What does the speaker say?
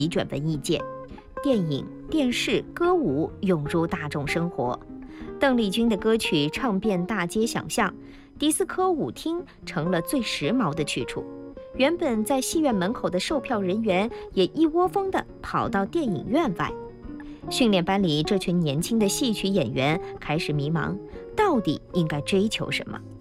席卷文艺界，电影、电视、歌舞涌入大众生活。邓丽君的歌曲唱遍大街小巷，迪斯科舞厅成了最时髦的去处。原本在戏院门口的售票人员也一窝蜂地跑到电影院外。训练班里这群年轻的戏曲演员开始迷茫，到底应该追求什么？